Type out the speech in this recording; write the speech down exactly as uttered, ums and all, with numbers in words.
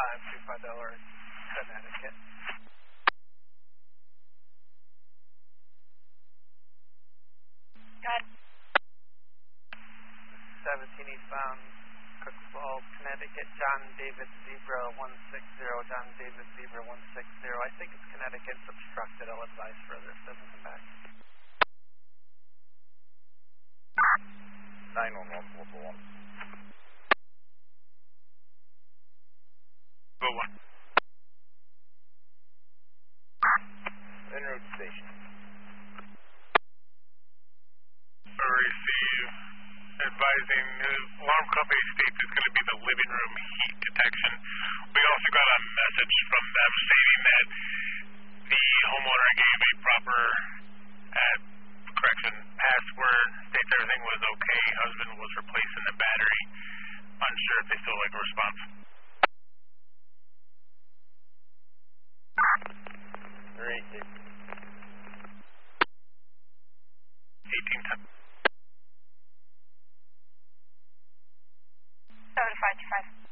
five two five zero or Connecticut. Got seventeen eastbound, Cook Falls, Connecticut, John David Zebra one six zero, John David Zebra one six zero. I think it's Connecticut, it's obstructed. I'll advise further if it doesn't come back. nine one one, four four one. Go one. En route station. Receive. Advising the alarm company states it's going to be the living room heat detection. We also got a message from them stating that the homeowner gave a proper uh, correction password, states everything was okay, husband was replacing the battery. Unsure if they still like a response. three six. eighteen ten. seven five two five.